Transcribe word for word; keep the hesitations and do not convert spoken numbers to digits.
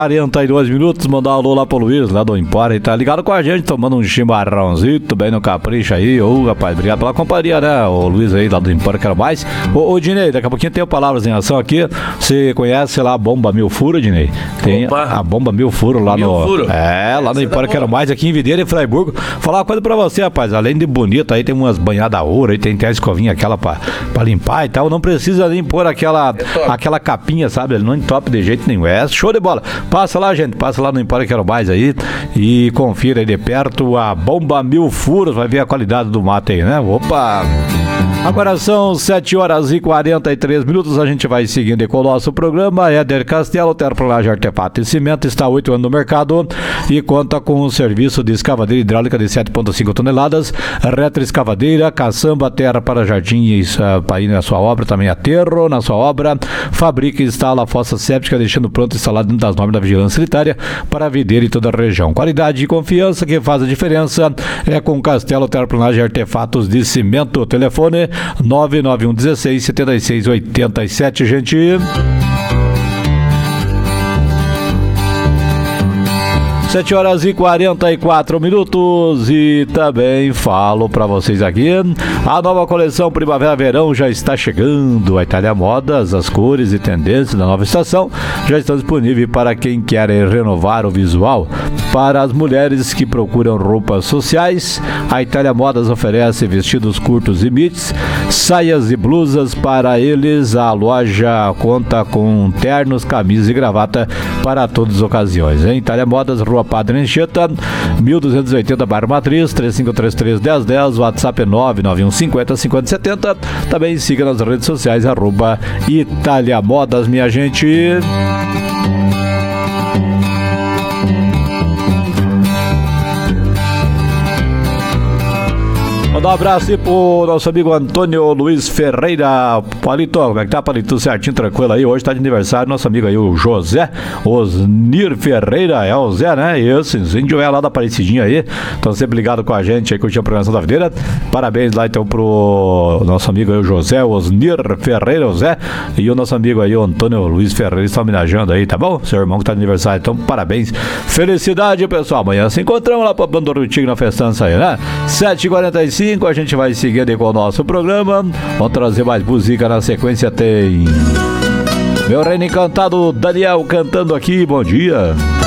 quarenta e dois minutos, mandar um alô lá pro Luiz, lá do Empório, tá ligado com a gente, tomando um chimarrãozinho, bem no capricho aí. Ô, rapaz, obrigado pela companhia, né? O Luiz aí, lá do Empório, quero mais. Ô, ô Dinei, daqui a pouquinho tem palavras em ação aqui. Você conhece lá a Bomba Mil Furo, Dinei? Tem Opa. a Bomba Mil Furo lá Mil no... Furo. É, lá Essa no Empório, quero mais, aqui em Videira e Fraiburgo. Falar uma coisa pra você, rapaz, além de bonito, aí tem umas banhadas a ouro, aí tem até a escovinha aquela pra, pra limpar e tal, não precisa nem pôr aquela, é aquela capinha, sabe? Ele não entope de jeito nenhum. É show de bola. Passa lá, gente, passa lá no Empório Quero Mais aí e confira aí de perto a Bomba Mil Furos, vai ver a qualidade do mate aí, né? Opa! Agora são sete horas e quarenta e três minutos, a gente vai seguindo com o nosso programa. Éder Castelo, Terplanagem, Artefato e Cimento, está há oito anos no mercado e conta com um serviço de escavadeira hidráulica de sete vírgula cinco toneladas, retroescavadeira, caçamba, terra para jardim e para ir na sua obra, também aterro na sua obra, fabrica e instala a fossa séptica, deixando pronto instalado dentro das normas da vigilância sanitária para a videira e toda a região. Qualidade e confiança que faz a diferença é com Castelo, Terplanagem, Artefatos de Cimento. Telefone nove nove um dezesseis, setenta e seis oitenta e sete, gente. sete horas e quarenta e quatro minutos e também falo para vocês aqui, a nova coleção Primavera-Verão já está chegando. A Itália Modas, as cores e tendências da nova estação já estão disponíveis para quem quer renovar o visual. Para as mulheres que procuram roupas sociais, a Itália Modas oferece vestidos curtos e mits, saias e blusas para eles. A loja conta com ternos, camisas e gravata para todas as ocasiões. Em Itália Modas, Rua Padre Anchieta, mil duzentos e oitenta, Bairro Matriz, três cinco três três, um zero um zero, WhatsApp é nove nove um cinquenta, cinquenta setenta. Também siga nas redes sociais, arroba Itália Modas, minha gente. Mandar um abraço aí pro nosso amigo Antônio Luiz Ferreira. Palito, como é que tá, Palito? Certinho, tranquilo aí. Hoje tá de aniversário nosso amigo aí, o José Osnir Ferreira. É o Zé, né? Isso, índio é lá da Aparecidinha aí. Então sempre ligado com a gente aí, curtindo a programação da videira. Parabéns lá então pro nosso amigo aí, o José Osnir Ferreira, o Zé. E o nosso amigo aí, o Antônio Luiz Ferreira, estão homenageando aí, tá bom? Seu irmão que tá de aniversário. Então, parabéns. Felicidade, pessoal. Amanhã se encontramos lá pra Bando do Tigre na festança aí, né? sete e quarenta e cinco. A gente vai seguindo com o nosso programa. Vamos trazer mais música. Na sequência tem Meu Reino Encantado, Daniel cantando aqui. Bom dia.